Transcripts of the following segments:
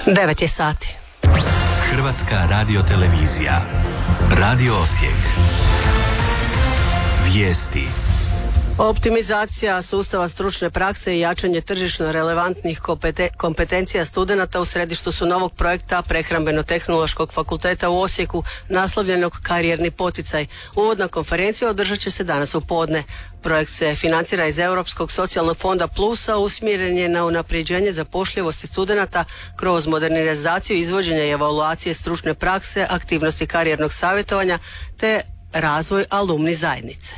9 je sati. Hrvatska radiotelevizija. Radio Osijek. Vijesti. Optimizacija sustava stručne prakse i jačanje tržišno relevantnih kompetencija studenata u središtu su novog projekta Prehrambeno-tehnološkog fakulteta u Osijeku, naslovljenog Karijerni poticaj. Uvodna konferencija održat će se danas u podne. Projekt se financira iz Europskog socijalnog fonda Plusa, usmjeren je na unapređenje zapošljivosti studenata kroz modernizaciju izvođenja i evaluacije stručne prakse, aktivnosti karijernog savjetovanja te razvoj alumni zajednice.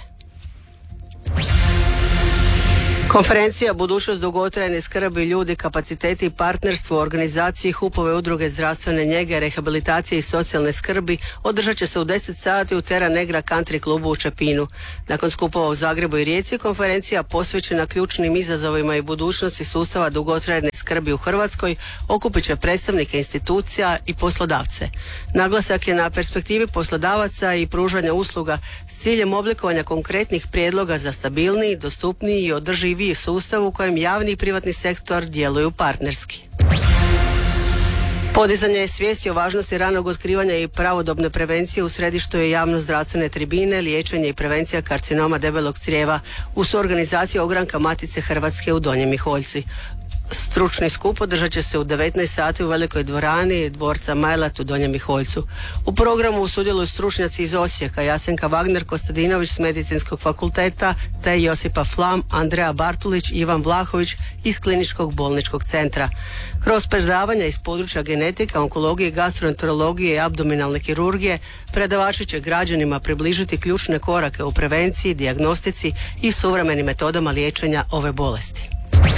Konferencija Budućnost dugotrajne skrbi, ljudi, kapaciteti i partnerstvo u organizaciji HUP-ove udruge zdravstvene njege, rehabilitacije i socijalne skrbi održat će se u 10 sati u Terra Negra Country klubu u Čepinu. Nakon skupova u Zagrebu i Rijeci, konferencija posvećena ključnim izazovima i budućnosti sustava dugotrajne skrbi u Hrvatskoj okupit će predstavnike institucija i poslodavce. Naglasak je na perspektivi poslodavaca i pružanja usluga s ciljem oblikovanja konkretnih prijedloga za stabilniji, dostupniji i održiviji sustav u kojem javni i privatni sektor djeluju partnerski. Podizanje svijesti o važnosti ranog otkrivanja i pravodobne prevencije u središtu je javno-zdravstvene tribine, liječenje i prevencija karcinoma debelog crijeva u suorganizaciji Ogranka Matice Hrvatske u Donjem Miholjci. Stručni skup održat će se u 19 sati u velikoj dvorani dvorca Majlat u Donjem Miholjcu. U programu sudjeluju stručnjaci iz Osijeka, Jasenka Wagner Kostadinović s Medicinskog fakulteta te Josipa Flam, Andreja Bartulić i Ivan Vlahović iz Kliničkog bolničkog centra. Kroz predavanja iz područja genetike, onkologije, gastroenterologije i abdominalne kirurgije predavači će građanima približiti ključne korake u prevenciji, dijagnostici i suvremenim metodama liječenja ove bolesti.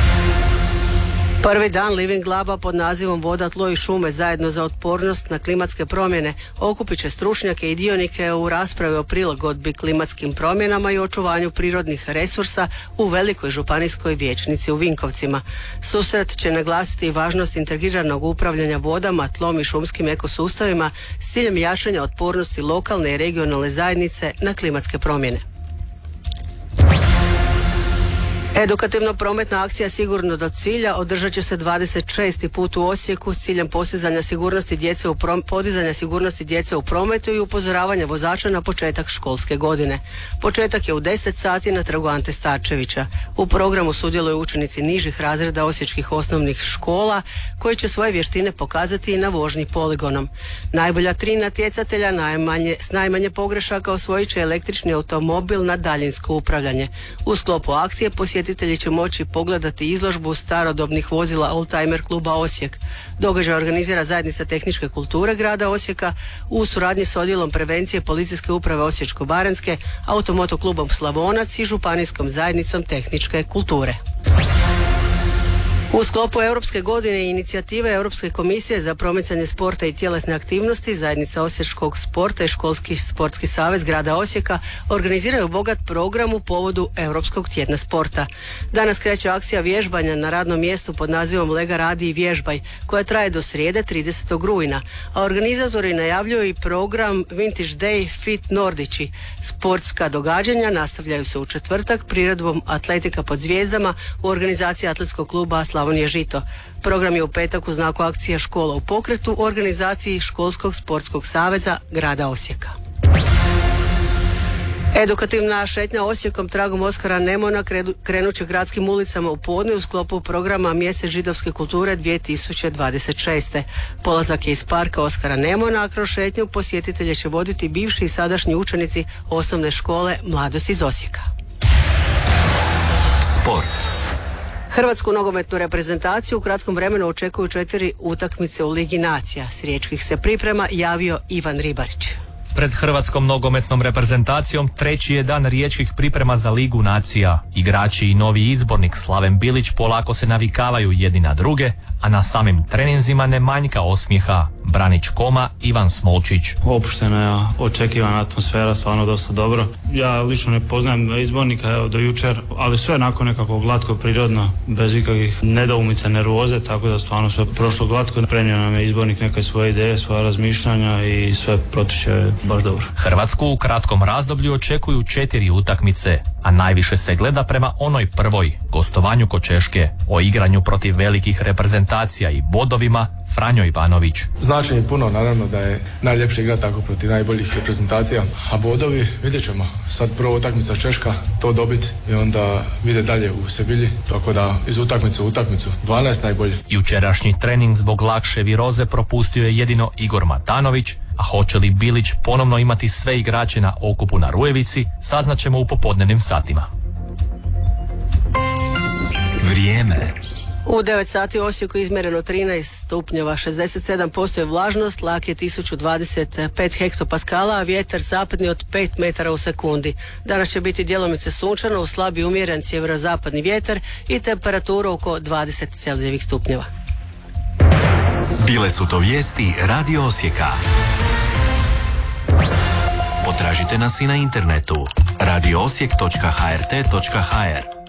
Prvi dan Living Laba pod nazivom Voda, tlo i šume zajedno za otpornost na klimatske promjene okupit će stručnjake i dionike u raspravi o prilagodbi klimatskim promjenama i očuvanju prirodnih resursa u velikoj županijskoj vijećnici u Vinkovcima. Susret će naglasiti važnost integriranog upravljanja vodama, tlom i šumskim ekosustavima s ciljem jačanja otpornosti lokalne i regionalne zajednice na klimatske promjene. Edukativno-prometna akcija Sigurno do cilja održat će se 26. put u Osijeku s ciljem podizanja sigurnosti djece u prometu i upozoravanja vozača na početak školske godine. Početak je u 10 sati na trgu Ante Starčevića. U programu sudjeluju učenici nižih razreda osječkih osnovnih škola koji će svoje vještine pokazati i na vožnji poligonom. Najbolja 3 natjecatelja s najmanje pogrešaka osvojit će električni automobil na daljinsko upravljanje. U sklopu akcije posjetitelji će moći pogledati izložbu starodobnih vozila Oldtimer kluba Osijek. Događaj organizira zajednica tehničke kulture grada Osijeka u suradnji s odjelom prevencije Policijske uprave Osječko-baranjske, Automoto klubom Slavonac i Županijskom zajednicom tehničke kulture. U sklopu Europske godine i inicijative Europske komisije za promicanje sporta i tjelesne aktivnosti, zajednica osječkog sporta i Školski sportski savez grada Osijeka organiziraju bogat program u povodu Europskog tjedna sporta. Danas kreće akcija vježbanja na radnom mjestu pod nazivom Lega radi i vježbaj, koja traje do srijede 30. rujna, a organizatori najavljuju i program Vintage Day Fit Nordići. Sportska događanja nastavljaju se u četvrtak priredbom Atletika pod zvijezdama u organizaciji atletskog kluba Slavonije Žito. Program je u petak u znaku akcije Škola u pokretu u organizaciji Školskog sportskog saveza grada Osijeka. Edukativna šetnja Osijekom tragom Oskara Nemona krenut će gradskim ulicama u podne u sklopu programa Mjesec židovske kulture 2026. Polazak je iz parka Oskara Nemona, a kroz šetnju posjetitelje će voditi bivši i sadašnji učenici osnovne škole Mladost iz Osijeka. Sport. Hrvatsku nogometnu reprezentaciju u kratkom vremenu očekuju 4 utakmice u Ligi nacija. S riječkih se priprema javio Ivan Ribarić. Pred hrvatskom nogometnom reprezentacijom treći je dan riječkih priprema za Ligu nacija. Igrači i novi izbornik Slaven Bilić polako se navikavaju jedni na druge, a na samim treninzima ne manjka osmijeha. Branić Koma, Ivan Smolčić. Opuštena je, očekivana atmosfera, stvarno dosta dobro. Ja lično ne poznajem izbornika do jučer, ali sve nakon nekako glatko, prirodno, bez ikakvih nedoumica, nervoze, tako da stvarno sve prošlo glatko. Prenio nam je izbornik neke svoje ideje, svoja razmišljanja i sve protiče baš dobro. Hrvatsku u kratkom razdoblju očekuju 4 utakmice, a najviše se gleda prema onoj prvoj gostovanju kod Češke, o igranju protiv velikih reprezentacija i bodovima Franjo Ivanović. Znači mi puno, naravno da je najljepše igrati tako protiv najboljih reprezentacija, a bodovi vidjet ćemo. Sad prvo utakmica Češka, to dobiti i onda vidjeti dalje u Sevilji, tako da iz utakmice u utakmicu 12 najbolje. Jučerašnji trening zbog lakše viroze propustio je jedino Igor Matanović, a hoće li Bilić ponovno imati sve igrače na okupu na Rujevici, saznaćemo u popodnevnim satima. Vrijeme. U 9 sati u Osijeku izmjereno 13 stupnjeva, 67% je vlažnost, tlak je 1025 hektopaskala, a vjetar zapadni od 5 metara u sekundi. Danas će biti djelomice sunčano, u slabi umjeren sjeverozapadni vjetar i temperatura oko 20 Celzijevih stupnjeva. Bile su to vijesti Radio Osijeka. Potražite nas i na internetu radioosijek.hrt.hr.